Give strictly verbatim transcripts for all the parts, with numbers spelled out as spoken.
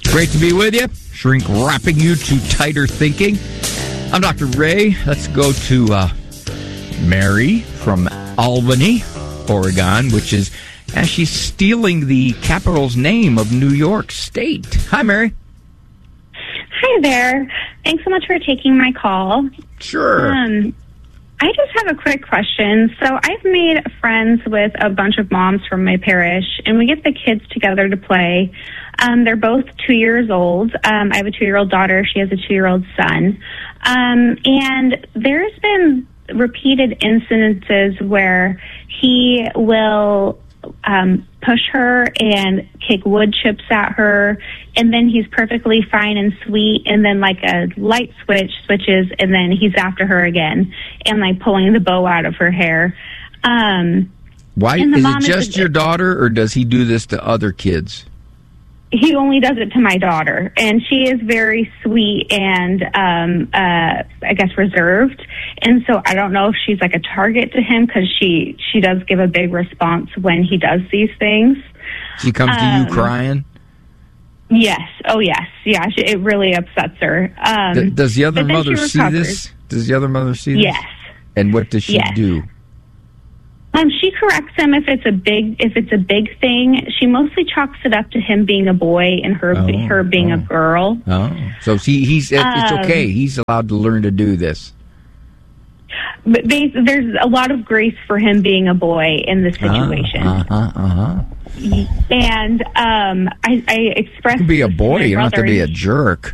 Great to be with you. Shrink wrapping you to tighter thinking. I'm Doctor Ray. Let's go to uh, Mary from Albany, Oregon, which is, as she's stealing the capital's name of New York State. Hi, Mary. Hi there. Thanks so much for taking my call. Sure. Um, I just have a quick question. So I've made friends with a bunch of moms from my parish, and we get the kids together to play. Um, they're both two years old. Um, I have a two-year-old daughter. She has a two-year-old son. Um, and there's been repeated incidences where he will um, push her and kick wood chips at her, and then he's perfectly fine and sweet, and then like a light switch switches, and then he's after her again and like pulling the bow out of her hair. Um, Why? Is it just your daughter, or does he do this to other kids? He only does it to my daughter, and she is very sweet and, um, uh, I guess, reserved. And so I don't know if she's like a target to him, because she, she does give a big response when he does these things. She comes to um, you crying? Yes. Oh, yes. Yeah, she, it really upsets her. Um, D- does the other mother see this? Does the other mother see this? Yes. And what does she yes. do? Um, she corrects him if it's a big if it's a big thing. She mostly chalks it up to him being a boy and her oh, her being oh. a girl. Oh, so he, he's it's um, okay. He's allowed to learn to do this. But they, there's a lot of grace for him being a boy in this situation. Uh huh. Uh huh. And um, I, I expressed. You can be a boy. You don't have to be a and, jerk.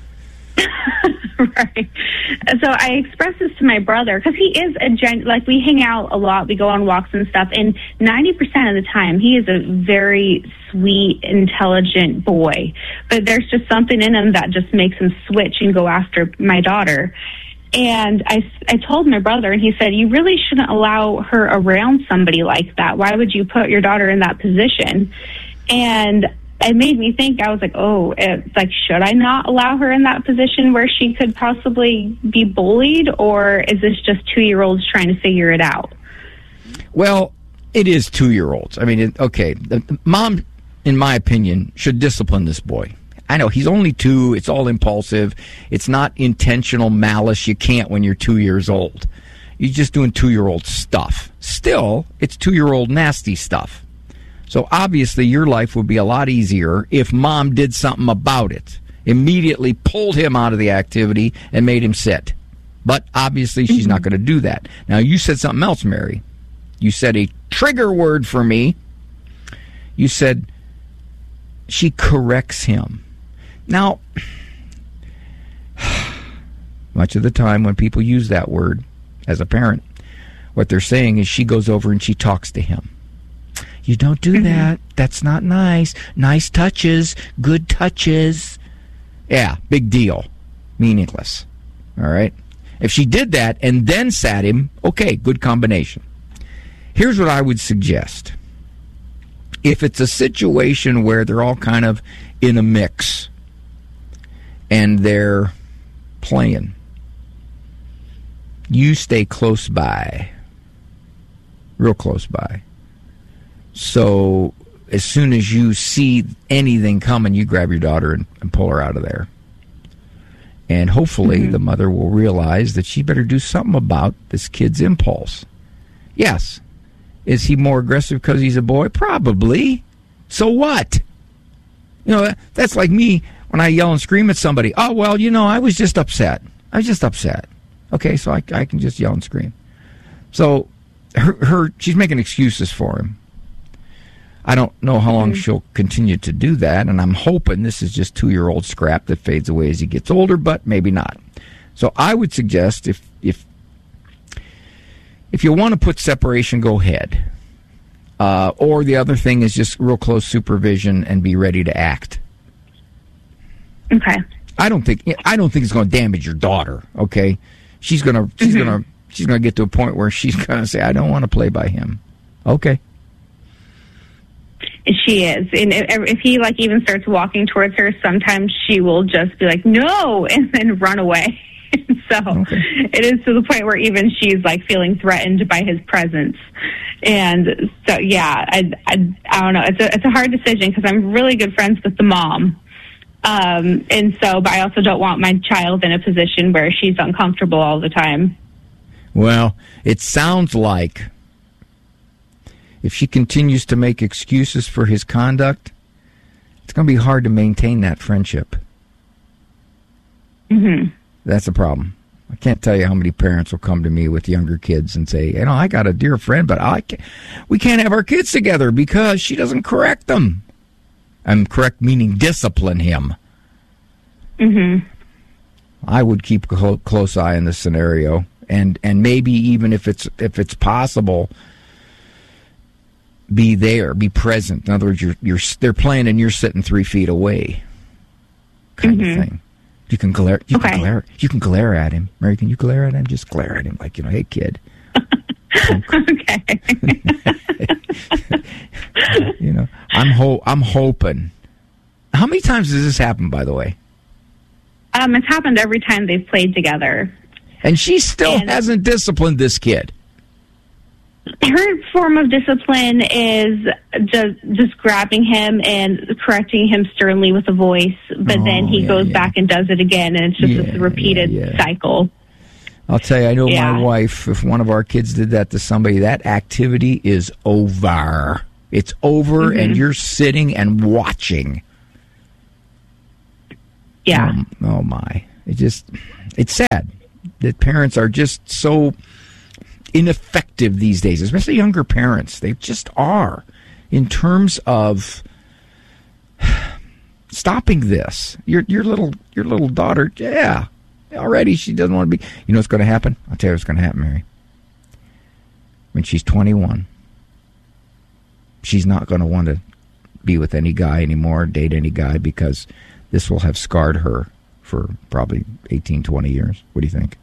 Right. So I expressed this to my brother, because he is a gen. Like, we hang out a lot, we go on walks and stuff, and ninety percent of the time he is a very sweet, intelligent boy. But there's just something in him that just makes him switch and go after my daughter. And I, I told my brother, and he said, you really shouldn't allow her around somebody like that. Why would you put your daughter in that position? And it made me think. I was like, oh, it's like, should I not allow her in that position where she could possibly be bullied, or is this just two-year-olds trying to figure it out? Well, it is two-year-olds. I mean, it, okay, the mom, in my opinion, should discipline this boy. I know, he's only two. It's all impulsive. It's not intentional malice. You can't when you're two years old. You're just doing two-year-old stuff. Still, it's two-year-old nasty stuff. So obviously your life would be a lot easier if mom did something about it. Immediately pulled him out of the activity and made him sit. But obviously she's not going to do that. Now, you said something else, Mary. You said a trigger word for me. You said she corrects him. Now, much of the time when people use that word as a parent, what they're saying is she goes over and she talks to him. You don't do that. That's not nice. Nice touches. Good touches. Yeah, big deal. Meaningless. All right? If she did that and then sat him, okay, good combination. Here's what I would suggest. If it's a situation where they're all kind of in a mix and they're playing, you stay close by. Real close by. So as soon as you see anything coming, you grab your daughter and, and pull her out of there. And hopefully mm-hmm. the mother will realize that she better do something about this kid's impulse. Yes. Is he more aggressive because he's a boy? Probably. So what? You know, that, that's like me when I yell and scream at somebody. Oh, well, you know, I was just upset. I was just upset. Okay, so I, I can just yell and scream. So her, her she's making excuses for him. I don't know how long mm-hmm. she'll continue to do that, and I'm hoping this is just two-year-old scrap that fades away as he gets older, but maybe not. So I would suggest if if if you want to put separation, go ahead. Uh, or the other thing is just real close supervision and be ready to act. Okay. I don't think I don't think it's going to damage your daughter. Okay, she's gonna she's mm-hmm. gonna she's gonna get to a point where she's gonna say, I don't want to play by him. Okay. She is. And if, if he, like, even starts walking towards her, sometimes she will just be like, no, and then run away. So okay. It is to the point where even she's, like, feeling threatened by his presence. And so, yeah, I, I, I don't know. It's a, it's a hard decision because I'm really good friends with the mom. Um, and so, but I also don't want my child in a position where she's uncomfortable all the time. Well, it sounds like if she continues to make excuses for his conduct, it's going to be hard to maintain that friendship. Mm-hmm. That's a problem. I can't tell you how many parents will come to me with younger kids and say, you know, I got a dear friend, but I can't, we can't have our kids together because she doesn't correct them. And correct meaning discipline him. Mm-hmm. I would keep a clo- close eye on this scenario, and, and maybe even if it's if it's possible, be there, be present. In other words, you're you're they're playing and you're sitting three feet away, kind mm-hmm. of thing. You can glare. You okay. can glare. You can glare at him. Mary, can you glare at him? Just glare at him, like, you know, hey kid. Okay. You know, I'm ho- I'm hoping. How many times does this happen, by the way? Um, it's happened every time they've played together. And she still and hasn't disciplined this kid. Her form of discipline is just just grabbing him and correcting him sternly with a voice, but oh, then he yeah, goes yeah. back and does it again, and it's just yeah, a repeated yeah, yeah. cycle. I'll tell you, I know yeah. my wife, if one of our kids did that to somebody, that activity is over. It's over, mm-hmm. and you're sitting and watching. Yeah. Um, oh, my. It just, it's sad that parents are just so ineffective these days, especially younger parents. They just are in terms of stopping this. Your your little your little daughter, yeah, already she doesn't want to be. You know what's going to happen? I'll tell you what's going to happen, Mary. When she's twenty-one, she's not going to want to be with any guy anymore, date any guy, because this will have scarred her for probably eighteen, twenty years. What do you think?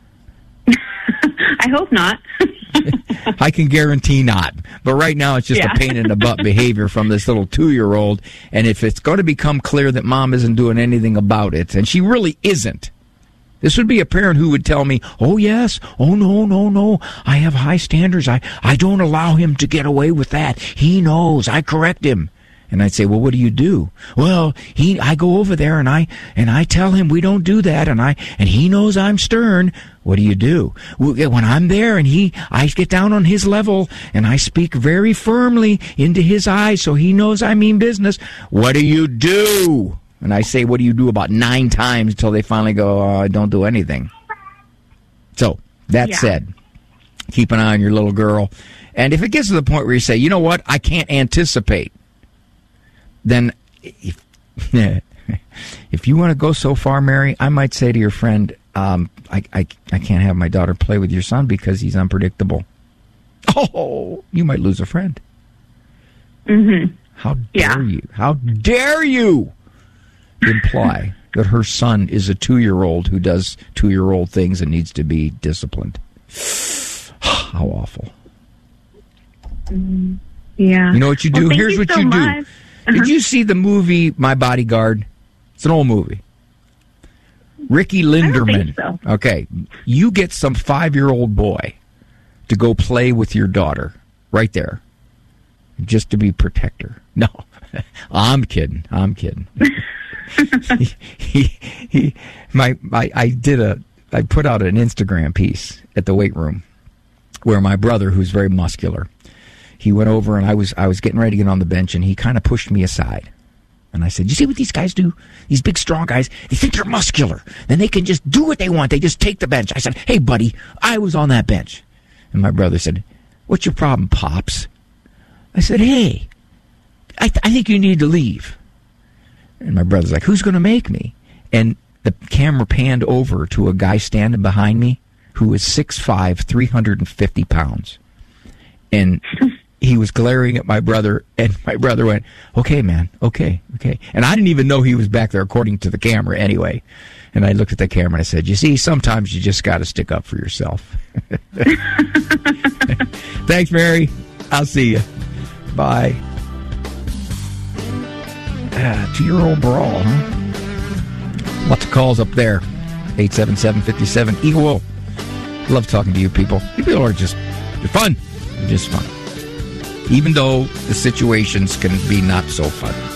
I hope not. I can guarantee not. But right now it's just yeah. a pain in the butt behavior from this little two-year-old. And if it's going to become clear that mom isn't doing anything about it, and she really isn't, this would be a parent who would tell me, oh, yes, oh, no, no, no, I have high standards. I, I don't allow him to get away with that. He knows. I correct him. And I'd say, well, what do you do? Well, he, I go over there and I, and I tell him we don't do that, and I, and he knows I'm stern. What do you do? When I'm there and he, I get down on his level and I speak very firmly into his eyes so he knows I mean business. What do you do? And I say, what do you do about nine times until they finally go, oh, I don't do anything. So, that yeah. said, keep an eye on your little girl. And if it gets to the point where you say, you know what, I can't anticipate, then if, if you want to go so far, Mary, I might say to your friend, um, I, I, I can't have my daughter play with your son because he's unpredictable. Oh, you might lose a friend. Mm-hmm. How dare yeah. you? How dare you imply that her son is a two-year-old who does two-year-old things and needs to be disciplined? How awful. Mm, yeah. You know what you do? Well, Here's you what so you do. much. Did Uh-huh. you see the movie My Bodyguard? It's an old movie. Ricky Linderman. I don't think so. Okay. You get some five-year-old boy to go play with your daughter right there just to be protector. No. I'm kidding. I'm kidding. he, he, he, my, my, I did a, I put out an Instagram piece at the weight room where my brother, who's very muscular, he went over and I was I was getting ready to get on the bench, and he kind of pushed me aside. And I said, you see what these guys do? These big, strong guys, they think they're muscular. Then they can just do what they want. They just take the bench. I said, hey, buddy, I was on that bench. And my brother said, what's your problem, Pops? I said, hey, I, th- I think you need to leave. And my brother's like, who's going to make me? And the camera panned over to a guy standing behind me who was six foot five, three hundred fifty pounds. And he was glaring at my brother, and my brother went, okay, man, okay, okay. And I didn't even know he was back there, according to the camera anyway. And I looked at the camera and I said, you see, sometimes you just got to stick up for yourself. Thanks, Mary. I'll see you. Bye. Ah, two-year-old brawl, huh? Lots of calls up there. eight seven seven, five seven, Eagle. Love talking to you people. You people are just, you're fun. You're just fun. Even though the situations can be not so fun.